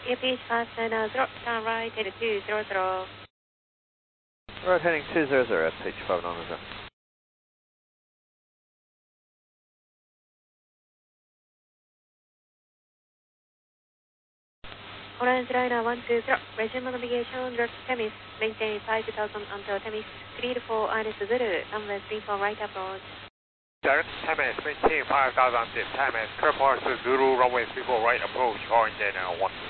Earpiece fast 90, turn right, headed 200. Right, heading 200, pitch 590. Orange liner 120, resume navigation, direct Temis, maintain 5000 until Temis, clear for INS Zulu, runway 34 right approach. Direct Temis, maintain 5000 until Temis, clear for Zulu, runway 34 right approach, Orange liner 120.